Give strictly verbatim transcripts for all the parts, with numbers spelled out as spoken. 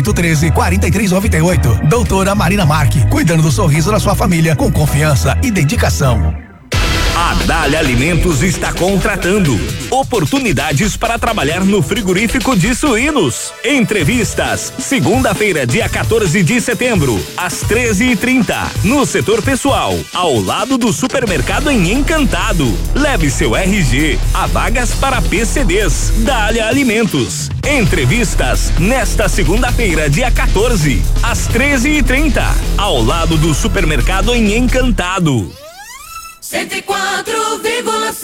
oito um três, quatro três nove oito. Doutora Marina Marque, cuidando do sorriso da sua família com confiança e dedicação. A Dália Alimentos está contratando. Oportunidades para trabalhar no frigorífico de suínos. Entrevistas, segunda-feira, dia quatorze de setembro, às treze e trinta, no setor pessoal, ao lado do supermercado em Encantado. Leve seu R G. Há vagas para P C Ds. Dália Alimentos. Entrevistas nesta segunda-feira, dia quatorze, às treze e trinta, ao lado do supermercado em Encantado. cento e quatro vírgula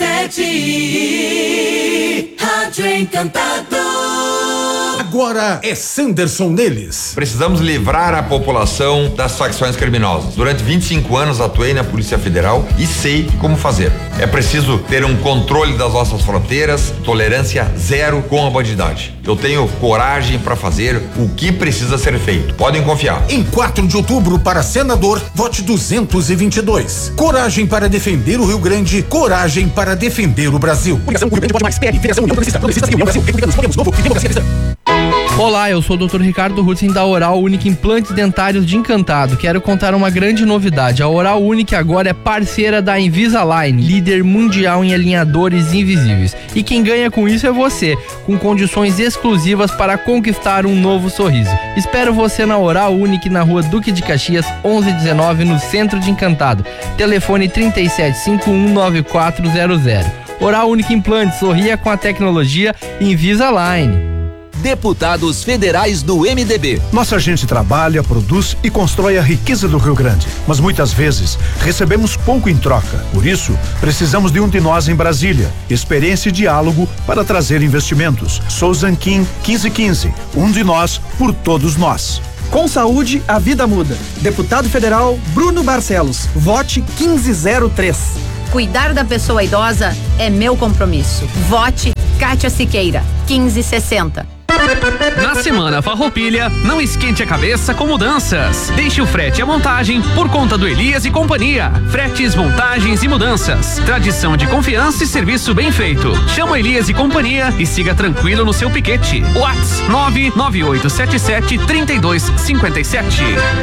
sete Rádio Encantado. Agora é Sanderson neles. Precisamos livrar a população das facções criminosas. Durante vinte e cinco anos atuei na Polícia Federal e sei como fazer. É preciso ter um controle das nossas fronteiras, tolerância zero com a bandidagem. Eu tenho coragem para fazer o que precisa ser feito. Podem confiar. Em quatro de outubro, para senador, vote duzentos e vinte e dois. Coragem para defender o Rio Grande, coragem para defender o Brasil. União Rio Grande pode mais. P L, Federação União Progressista, Progressistas e União Brasil. Republicanos, Podemos, Novo e Democracia Cristã. Olá, eu sou o doutor Ricardo Rutzen da Oral Unique Implantes Dentários de Encantado. Quero contar uma grande novidade. A Oral Unique agora é parceira da Invisalign, líder mundial em alinhadores invisíveis. E quem ganha com isso é você, com condições exclusivas para conquistar um novo sorriso. Espero você na Oral Unique, na rua Duque de Caxias, onze dezenove, no centro de Encantado. Telefone trinta e sete, cinquenta e um, noventa e quatro zero zero. Oral Unique Implantes, sorria com a tecnologia Invisalign. Deputados federais do M D B. Nossa gente trabalha, produz e constrói a riqueza do Rio Grande, mas muitas vezes recebemos pouco em troca. Por isso, precisamos de um de nós em Brasília. Experiência e diálogo para trazer investimentos. Souza Kim quinze quinze. Um de nós por todos nós. Com saúde, a vida muda. Deputado federal Bruno Barcelos. Vote quinze zero três. Cuidar da pessoa idosa é meu compromisso. Vote Kátia Siqueira, quinze sessenta. Na Semana Farroupilha, não esquente a cabeça com mudanças. Deixe o frete e a montagem por conta do Elias e Companhia. Fretes, montagens e mudanças. Tradição de confiança e serviço bem feito. Chama Elias e Companhia e siga tranquilo no seu piquete. WhatsApp nove nove oito sete sete, três dois cinco sete.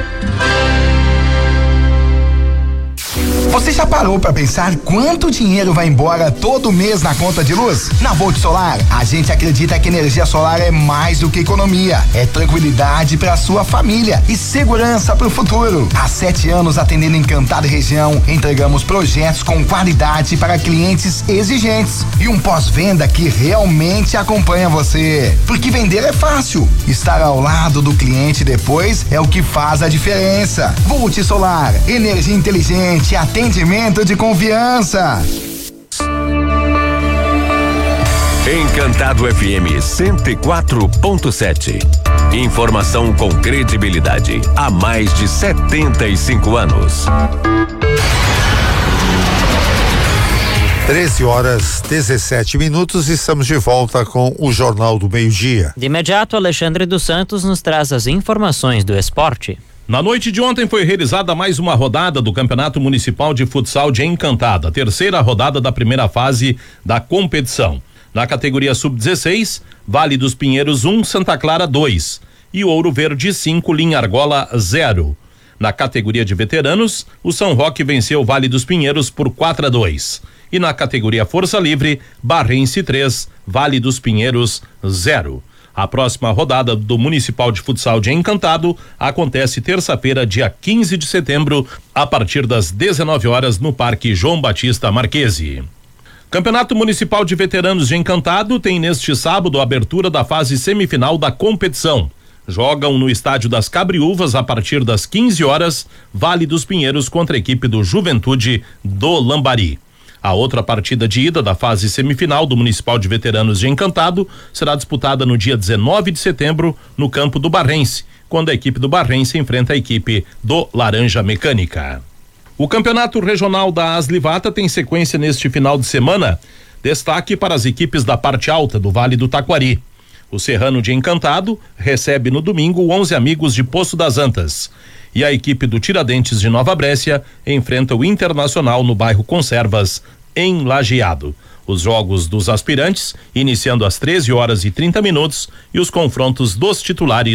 Você já parou para pensar quanto dinheiro vai embora todo mês na conta de luz? Na Volt Solar, a gente acredita que energia solar é mais do que economia, é tranquilidade para sua família e segurança para o futuro. Há sete anos atendendo Encantado e região, entregamos projetos com qualidade para clientes exigentes e um pós-venda que realmente acompanha você. Porque vender é fácil, estar ao lado do cliente depois é o que faz a diferença. Volt Solar, energia inteligente, atendimento de confiança. Encantado F M cento e quatro ponto sete. Informação com credibilidade há mais de setenta e cinco anos. treze horas dezessete minutos, estamos de volta com o Jornal do Meio-Dia. De imediato, Alexandre dos Santos nos traz as informações do esporte. Na noite de ontem foi realizada mais uma rodada do Campeonato Municipal de Futsal de Encantado, a terceira rodada da primeira fase da competição. Na categoria sub dezesseis, Vale dos Pinheiros um, Santa Clara dois e Ouro Verde cinco, Linha Argola zero. Na categoria de veteranos, o São Roque venceu o Vale dos Pinheiros por quatro a dois. E na categoria Força Livre, Barrense três, Vale dos Pinheiros zero. A próxima rodada do Municipal de Futsal de Encantado acontece terça-feira, dia quinze de setembro, a partir das dezenove horas no Parque João Batista Marquesi. Campeonato Municipal de Veteranos de Encantado tem neste sábado a abertura da fase semifinal da competição. Jogam no Estádio das Cabriúvas a partir das quinze horas, Vale dos Pinheiros contra a equipe do Juventude do Lambari. A outra partida de ida da fase semifinal do Municipal de Veteranos de Encantado será disputada no dia dezenove de setembro no campo do Barrense, quando a equipe do Barrense enfrenta a equipe do Laranja Mecânica. O Campeonato Regional da Aslivata tem sequência neste final de semana. Destaque para as equipes da parte alta do Vale do Taquari. O Serrano de Encantado recebe no domingo o onze Amigos de Poço das Antas. E a equipe do Tiradentes de Nova Brécia enfrenta o Internacional no bairro Conservas, em Lajeado. Os jogos dos aspirantes iniciando às treze horas e trinta minutos e os confrontos dos titulares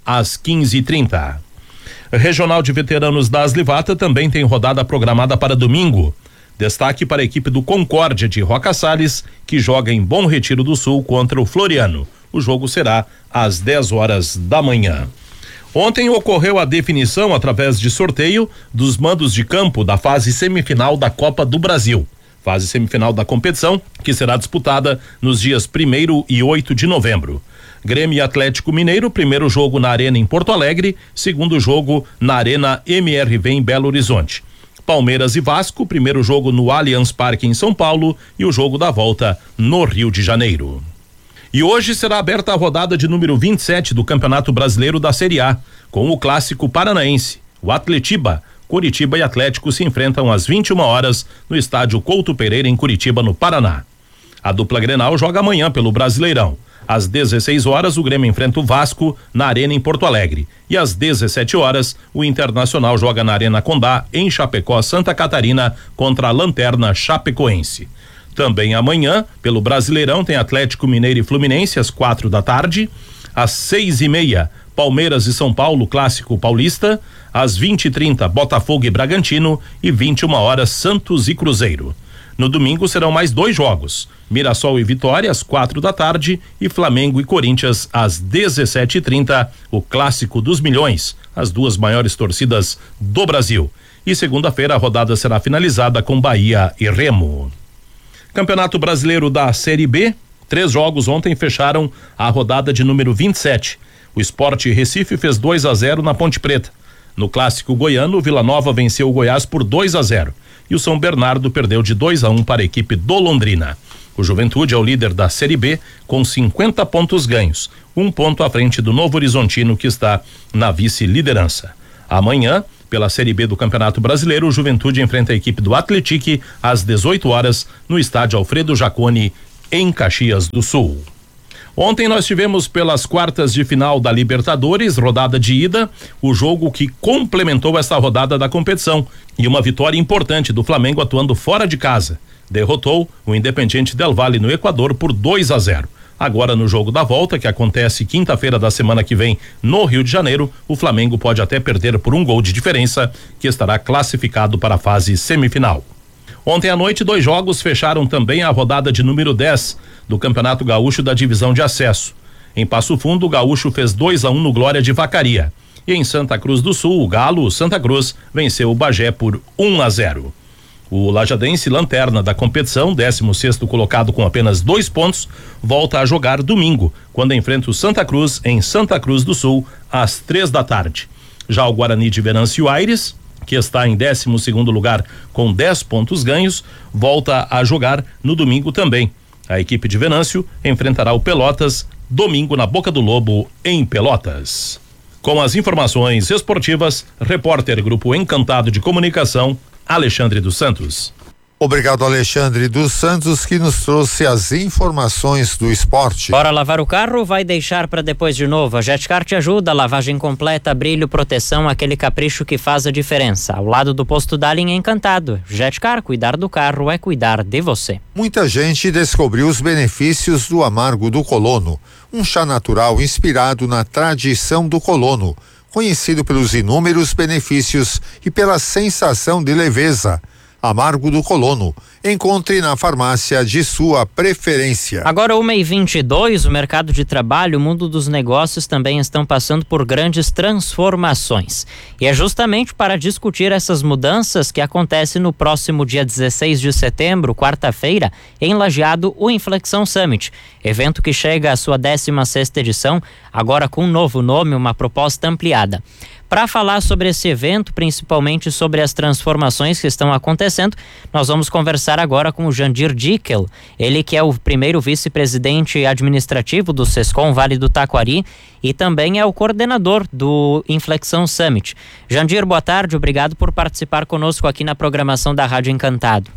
às quinze e trinta. Regional de Veteranos da Aslivata também tem rodada programada para domingo. Destaque para a equipe do Concórdia de Roca Salles, que joga em Bom Retiro do Sul contra o Floriano. O jogo será às dez horas da manhã. Ontem ocorreu a definição, através de sorteio, dos mandos de campo da fase semifinal da Copa do Brasil. Fase semifinal da competição, que será disputada nos dias primeiro e oito de novembro. Grêmio e Atlético Mineiro, primeiro jogo na Arena em Porto Alegre, segundo jogo na Arena M R V em Belo Horizonte. Palmeiras e Vasco, primeiro jogo no Allianz Parque em São Paulo e o jogo da volta no Rio de Janeiro. E hoje será aberta a rodada de número vinte e sete do Campeonato Brasileiro da Série A, com o clássico paranaense. O Atletiba, Curitiba e Atlético se enfrentam às vinte e uma horas no estádio Couto Pereira em Curitiba, no Paraná. A dupla Grenal joga amanhã pelo Brasileirão. Às dezesseis horas, o Grêmio enfrenta o Vasco na Arena em Porto Alegre. E às dezessete horas, o Internacional joga na Arena Condá, em Chapecó, Santa Catarina, contra a Lanterna Chapecoense. Também amanhã, pelo Brasileirão, tem Atlético Mineiro e Fluminense às quatro da tarde. Às seis e meia, Palmeiras e São Paulo, clássico paulista. Às vinte e trinta, Botafogo e Bragantino. E vinte e uma horas, Santos e Cruzeiro. No domingo serão mais dois jogos: Mirassol e Vitória às quatro da tarde e Flamengo e Corinthians às dezessete e trinta, o clássico dos milhões, as duas maiores torcidas do Brasil. E segunda-feira a rodada será finalizada com Bahia e Remo. Campeonato Brasileiro da Série B, três jogos ontem fecharam a rodada de número vinte e sete. O Sport Recife fez dois a zero na Ponte Preta. No clássico goiano, o Vila Nova venceu o Goiás por dois a zero. E o São Bernardo perdeu de dois a um para a equipe do Londrina. O Juventude é o líder da Série B com cinquenta pontos ganhos, um ponto à frente do Novo Horizontino, que está na vice-liderança. Amanhã, pela Série B do Campeonato Brasileiro, o Juventude enfrenta a equipe do Atletique às dezoito horas no estádio Alfredo Jaconi, em Caxias do Sul. Ontem nós tivemos pelas quartas de final da Libertadores, rodada de ida, o jogo que complementou esta rodada da competição e uma vitória importante do Flamengo atuando fora de casa. Derrotou o Independiente Del Valle no Equador por dois a zero. Agora no jogo da volta, que acontece quinta-feira da semana que vem no Rio de Janeiro, o Flamengo pode até perder por um gol de diferença, que estará classificado para a fase semifinal. Ontem à noite, dois jogos fecharam também a rodada de número dez do Campeonato Gaúcho da Divisão de Acesso. Em Passo Fundo, o Gaúcho fez dois a um no Glória de Vacaria. E em Santa Cruz do Sul, o Galo, Santa Cruz, venceu o Bagé por um a zero. O Lajadense, lanterna da competição, décimo sexto colocado com apenas dois pontos, volta a jogar domingo, quando enfrenta o Santa Cruz em Santa Cruz do Sul, às três da tarde. Já o Guarani de Venâncio Aires, que está em décimo segundo lugar com dez pontos ganhos, volta a jogar no domingo também. A equipe de Venâncio enfrentará o Pelotas domingo na Boca do Lobo, em Pelotas. Com as informações esportivas, repórter Grupo Encantado de Comunicação, Alexandre dos Santos. Obrigado, Alexandre dos Santos, que nos trouxe as informações do esporte. Bora lavar o carro? Vai deixar para depois de novo? A Jetcar te ajuda, lavagem completa, brilho, proteção, aquele capricho que faz a diferença. Ao lado do posto Dallin Encantado. Jetcar, cuidar do carro é cuidar de você. Muita gente descobriu os benefícios do amargo do colono, um chá natural inspirado na tradição do colono, conhecido pelos inúmeros benefícios e pela sensação de leveza. Amargo do Colono. Encontre na farmácia de sua preferência. Agora uma e vinte e dois, o mercado de trabalho, o mundo dos negócios também estão passando por grandes transformações. E é justamente para discutir essas mudanças que acontece no próximo dia dezesseis de setembro, quarta-feira, em Lajeado, o Inflexão Summit. Evento que chega à sua décima sexta edição, agora com um novo nome, uma proposta ampliada. Para falar sobre esse evento, principalmente sobre as transformações que estão acontecendo, nós vamos conversar agora com o Jandir Dickel, ele que é o primeiro vice-presidente administrativo do Sescom Vale do Taquari e também é o coordenador do Inflexão Summit. Jandir, boa tarde, obrigado por participar conosco aqui na programação da Rádio Encantado.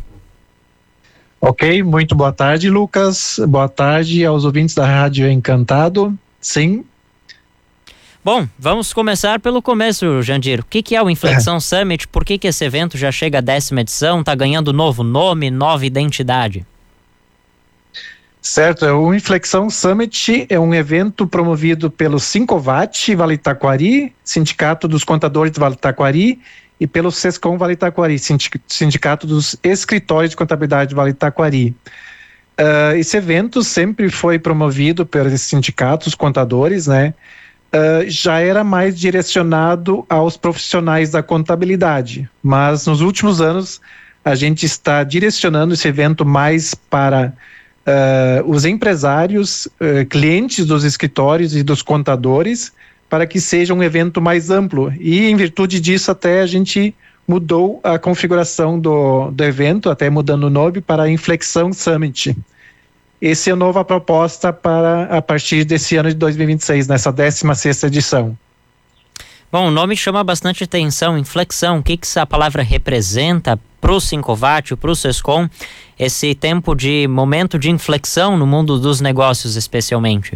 Ok, muito boa tarde, Lucas, boa tarde aos ouvintes da Rádio Encantado. Sim. Bom, vamos começar pelo começo, Jandir. O que, que é o Inflexão é. Summit? Por que, que esse evento já chega à décima edição? Está ganhando novo nome, nova identidade? Certo, o Inflexão Summit é um evento promovido pelo Sincovat Vale Taquari, Sindicato dos Contadores de Vale Taquari, e pelo Sescom Vale Taquari, Sindicato dos Escritórios de Contabilidade de Vale Taquari. Uh, esse evento sempre foi promovido pelos sindicatos contadores, né? Uh, já era mais direcionado aos profissionais da contabilidade, mas nos últimos anos a gente está direcionando esse evento mais para Uh, os empresários, uh, clientes dos escritórios e dos contadores, para que seja um evento mais amplo. E em virtude disso até a gente mudou a configuração do, do evento, até mudando o nome para Inflexão Summit. Essa é a nova proposta para a partir desse ano de dois mil e vinte e seis, nessa décima sexta edição. Bom, o nome chama bastante atenção, inflexão. O que, que essa palavra representa para o Sincovat, para o Sescom, esse tempo de momento de inflexão no mundo dos negócios, especialmente?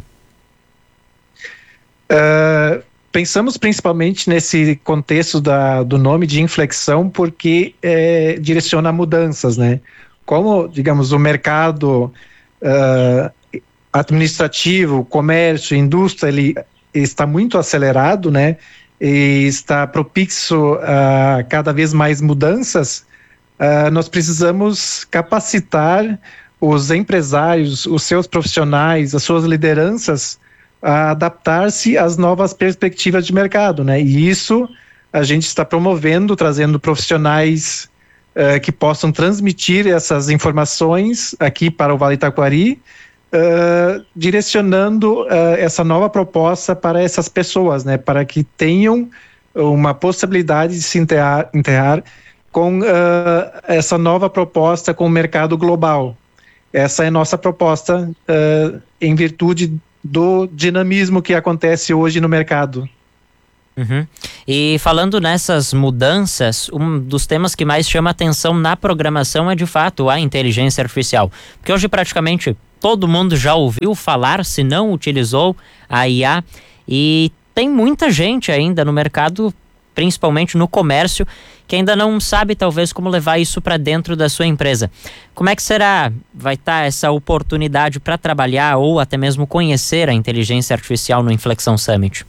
Uh, pensamos principalmente nesse contexto da, do nome de inflexão, porque é, direciona mudanças, né? Como, digamos, o mercado uh, administrativo, comércio, indústria, ele está muito acelerado, né? E está propício a cada vez mais mudanças, uh, nós precisamos capacitar os empresários, os seus profissionais, as suas lideranças a adaptar-se às novas perspectivas de mercado, né? E isso a gente está promovendo, trazendo profissionais uh, que possam transmitir essas informações aqui para o Vale Taquari, Uh, direcionando uh, essa nova proposta para essas pessoas, né, para que tenham uma possibilidade de se enterrar, enterrar com uh, essa nova proposta com o mercado global. Essa é a nossa proposta uh, em virtude do dinamismo que acontece hoje no mercado. Uhum. E falando nessas mudanças, um dos temas que mais chama atenção na programação é de fato a inteligência artificial, porque hoje praticamente todo mundo já ouviu falar, se não utilizou a I A, e tem muita gente ainda no mercado, principalmente no comércio, que ainda não sabe talvez como levar isso para dentro da sua empresa. Como é que será, vai estar essa oportunidade para trabalhar ou até mesmo conhecer a inteligência artificial no Inflexão Summit?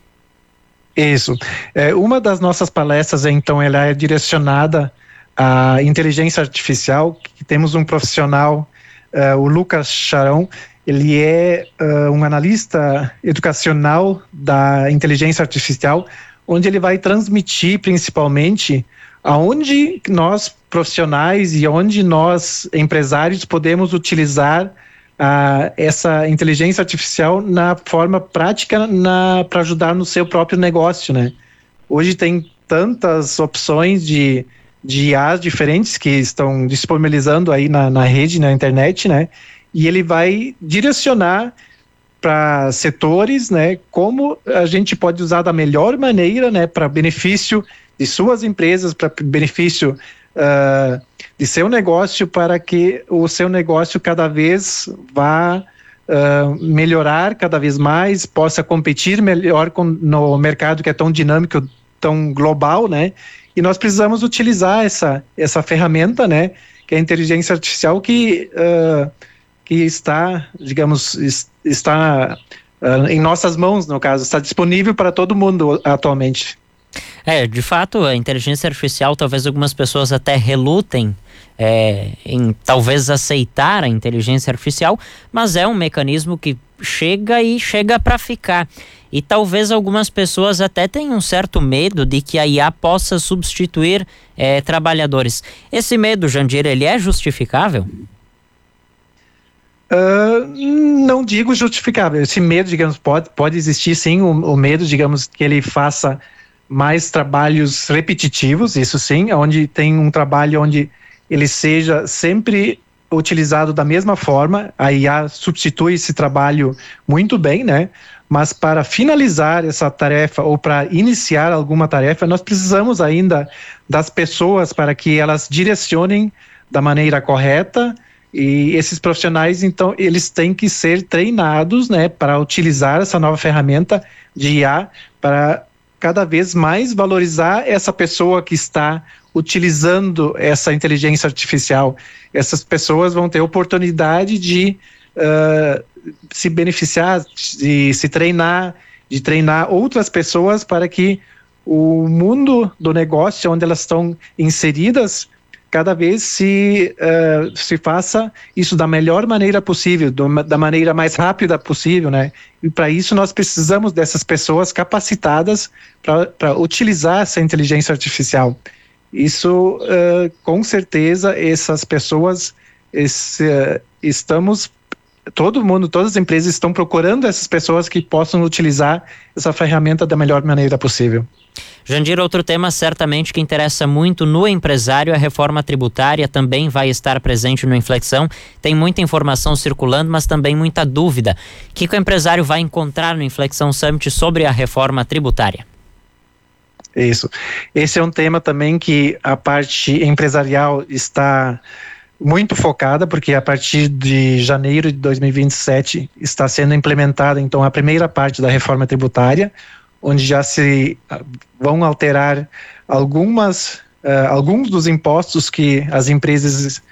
Isso. É, uma das nossas palestras, então, ela é direcionada à inteligência artificial, que temos um profissional, uh, o Lucas Charão, ele é uh, um analista educacional da inteligência artificial, onde ele vai transmitir principalmente aonde nós profissionais e onde nós empresários podemos utilizar Uh, essa inteligência artificial na forma prática para ajudar no seu próprio negócio, né? Hoje tem tantas opções de, de I As diferentes que estão disponibilizando aí na, na rede, na internet, né? E ele vai direcionar para setores, né? Como a gente pode usar da melhor maneira, né? Para benefício de suas empresas, para benefício Uh, de seu negócio, para que o seu negócio cada vez vá uh, melhorar cada vez mais, possa competir melhor com, no mercado que é tão dinâmico, tão global, né? E nós precisamos utilizar essa, essa ferramenta, né? Que é a inteligência artificial que, uh, que está, digamos, está uh, em nossas mãos, no caso, está disponível para todo mundo atualmente. É, de fato, a inteligência artificial, talvez algumas pessoas até relutem é, em talvez aceitar a inteligência artificial, mas é um mecanismo que chega e chega para ficar. E talvez algumas pessoas até tenham um certo medo de que a I A possa substituir é, trabalhadores. Esse medo, Jandir, ele é justificável? Uh, não digo justificável. Esse medo, digamos, pode, pode existir sim, o, o medo, digamos, que ele faça mais trabalhos repetitivos, isso sim, onde tem um trabalho onde ele seja sempre utilizado da mesma forma. A I A substitui esse trabalho muito bem, né? Mas para finalizar essa tarefa ou para iniciar alguma tarefa, nós precisamos ainda das pessoas para que elas direcionem da maneira correta, e esses profissionais, então, eles têm que ser treinados, né, para utilizar essa nova ferramenta de I A para cada vez mais valorizar essa pessoa que está utilizando essa inteligência artificial. Essas pessoas vão ter oportunidade de uh, se beneficiar, de se treinar, de treinar outras pessoas para que o mundo do negócio onde elas estão inseridas cada vez se, uh, se faça isso da melhor maneira possível, do, da maneira mais rápida possível, né? E para isso nós precisamos dessas pessoas capacitadas para utilizar essa inteligência artificial. Isso, uh, com certeza, essas pessoas, esse, uh, estamos, todo mundo, todas as empresas estão procurando essas pessoas que possam utilizar essa ferramenta da melhor maneira possível. Jandir, outro tema certamente que interessa muito no empresário, a reforma tributária também vai estar presente no Inflexão. Tem muita informação circulando, mas também muita dúvida. O que, que o empresário vai encontrar no Inflexão Summit sobre a reforma tributária? Isso. Esse é um tema também que a parte empresarial está muito focada, porque a partir de janeiro de dois mil e vinte e sete está sendo implementada, então, a primeira parte da reforma tributária, onde já se vão alterar algumas, uh, alguns dos impostos que as empresas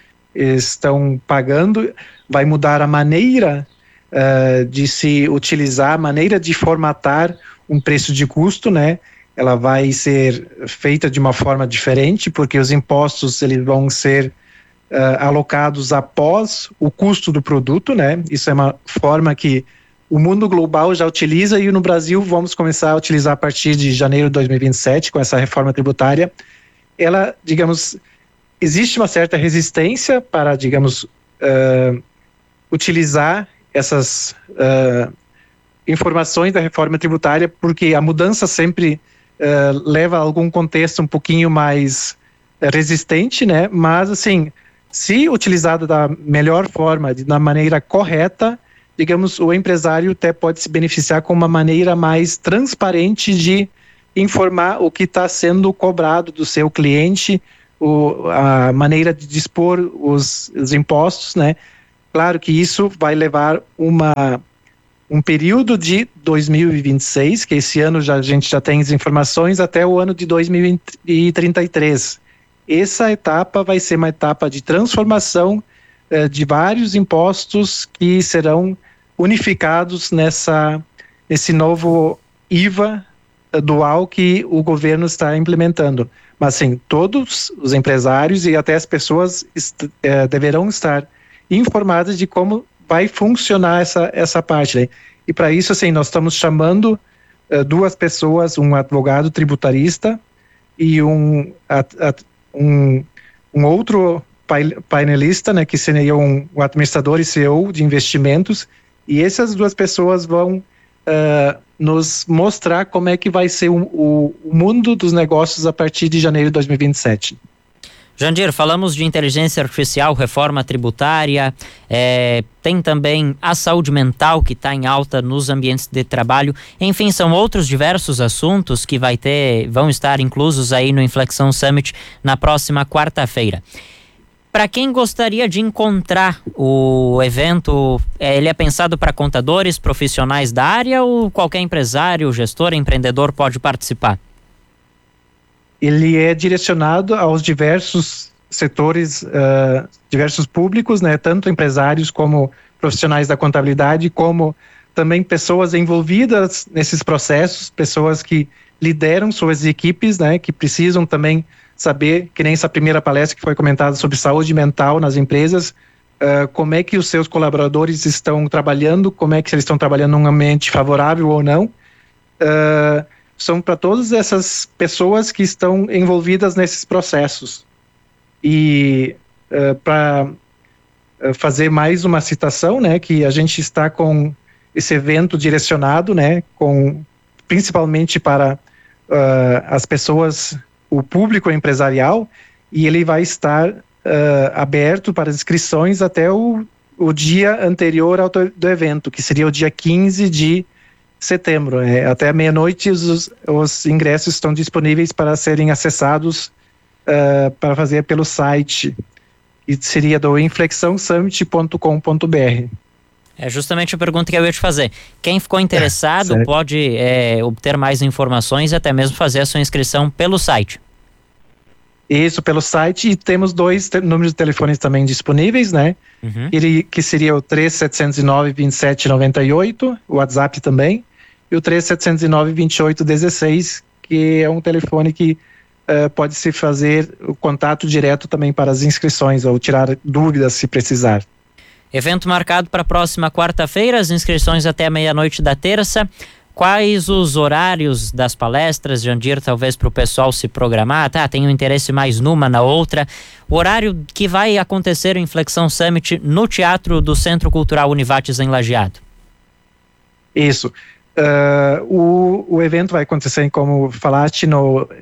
estão pagando, vai mudar a maneira uh, de se utilizar, a maneira de formatar um preço de custo, né? Ela vai ser feita de uma forma diferente, porque os impostos eles vão ser uh, alocados após o custo do produto, né? Isso é uma forma que o mundo global já utiliza e no Brasil vamos começar a utilizar a partir de janeiro de dois mil e vinte e sete com essa reforma tributária. Ela, digamos, existe uma certa resistência para, digamos, uh, utilizar essas uh, informações da reforma tributária, porque a mudança sempre uh, leva a algum contexto um pouquinho mais uh, resistente, né? Mas, assim, se utilizado da melhor forma, de, da maneira correta, digamos, o empresário até pode se beneficiar com uma maneira mais transparente de informar o que está sendo cobrado do seu cliente, o, a maneira de dispor os, os impostos, né? Claro que isso vai levar uma, um período de dois mil e vinte e seis, que esse ano já, a gente já tem as informações, até o ano de dois mil e trinta e três. Essa etapa vai ser uma etapa de transformação eh, de vários impostos que serão unificados nessa, nesse novo I V A dual que o governo está implementando. Mas, sim, todos os empresários e até as pessoas est- eh, deverão estar informadas de como vai funcionar essa, essa parte. Né? E, para isso, assim, nós estamos chamando eh, duas pessoas, um advogado tributarista e um, a, a, um, um outro painelista, né, que seria um, um administrador e C E O de investimentos. E essas duas pessoas vão uh, nos mostrar como é que vai ser o, o, o mundo dos negócios a partir de janeiro de dois mil e vinte e sete. Jandir, falamos de inteligência artificial, reforma tributária, é, tem também a saúde mental que está em alta nos ambientes de trabalho. Enfim, são outros diversos assuntos que vai ter, vão estar inclusos aí no Inflexão Summit na próxima quarta-feira. Para quem gostaria de encontrar o evento, ele é pensado para contadores, profissionais da área ou qualquer empresário, gestor, empreendedor pode participar? Ele é direcionado aos diversos setores, uh, diversos públicos, né? Tanto empresários como profissionais da contabilidade, como também pessoas envolvidas nesses processos, pessoas que lideram suas equipes, né? Que precisam também saber, que nem essa primeira palestra que foi comentada sobre saúde mental nas empresas, uh, como é que os seus colaboradores estão trabalhando, como é que eles estão trabalhando num ambiente favorável ou não. Uh, são para todas essas pessoas que estão envolvidas nesses processos. E uh, para uh, fazer mais uma citação, né, que a gente está com esse evento direcionado, né, com, principalmente para uh, as pessoas, o público empresarial, e ele vai estar uh, aberto para inscrições até o, o dia anterior ao do evento, que seria o dia quinze de setembro. É, até meia-noite os, os ingressos estão disponíveis para serem acessados uh, para fazer pelo site, e seria do inflexão summit ponto com ponto b r. É justamente a pergunta que eu ia te fazer. Quem ficou interessado é, pode é, obter mais informações e até mesmo fazer a sua inscrição pelo site. Isso, pelo site, e temos dois te- números de telefones também disponíveis, né? Uhum. Ele, que seria o três sete zero nove, dois sete nove oito, o WhatsApp também, e o três sete zero nove, dois oito um seis, que é um telefone que uh, pode se fazer o contato direto também para as inscrições, ou tirar dúvidas se precisar. Evento marcado para a próxima quarta-feira, as inscrições até a meia-noite da terça. Quais os horários das palestras, Jandir, talvez para o pessoal se programar? Tá, tem um interesse mais numa, na outra. O horário que vai acontecer o Inflexão Summit no Teatro do Centro Cultural Univates em Lajeado. Isso. Uh, o, o evento vai acontecer, como falaste, no, uh,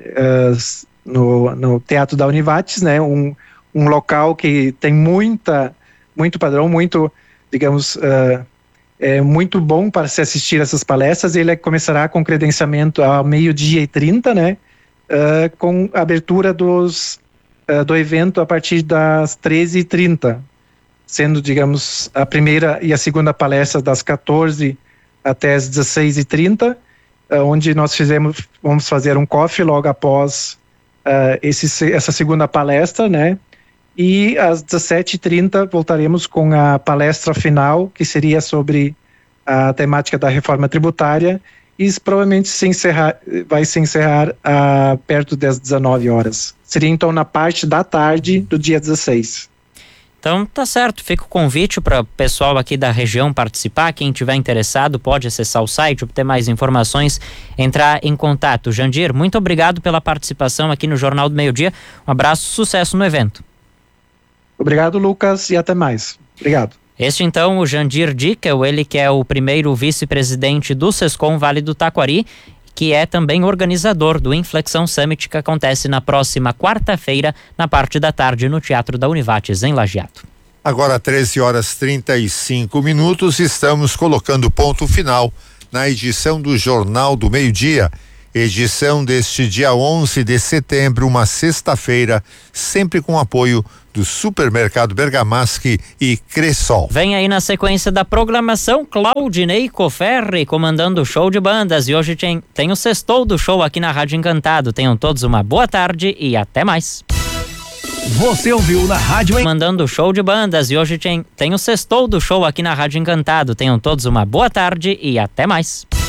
no, no Teatro da Univates, né? Um, um local que tem muita, muito padrão, muito, digamos... Uh, É muito bom para se assistir essas palestras. Ele começará com credenciamento ao meio-dia e trinta, né? Uh, com abertura dos, uh, do evento a partir das treze e trinta, sendo, digamos, a primeira e a segunda palestra das quatorze até as dezesseis e trinta, uh, onde nós fizemos, vamos fazer um coffee logo após uh, esse, essa segunda palestra, né? E às dezessete e trinta voltaremos com a palestra final, que seria sobre a temática da reforma tributária, e isso provavelmente se encerrar, vai se encerrar uh, perto das dezenove horas. Seria então na parte da tarde do dia dezesseis. Então tá certo, fica o convite para o pessoal aqui da região participar. Quem tiver interessado pode acessar o site, obter mais informações, entrar em contato. Jandir, muito obrigado pela participação aqui no Jornal do Meio-Dia. Um abraço, sucesso no evento. Obrigado, Lucas, e até mais. Obrigado. Este então, o Jandir Dickel, ele que é o primeiro vice-presidente do Sescom Vale do Taquari, que é também organizador do Inflexão Summit, que acontece na próxima quarta-feira, na parte da tarde, no Teatro da Univates, em Lajeado. Agora, treze horas e trinta e cinco minutos, estamos colocando ponto final na edição do Jornal do Meio-Dia. Edição deste dia onze de setembro, uma sexta-feira, sempre com apoio do Supermercado Bergamaschi e Cressol. Vem aí na sequência da programação Claudinei Coferri comandando o show de bandas, e hoje tem, tem o sextou do show aqui na Rádio Encantado. Tenham todos uma boa tarde e até mais. Você ouviu na Rádio Mandando o show de bandas, e hoje tem, tem o sextou do show aqui na Rádio Encantado. Tenham todos uma boa tarde e até mais.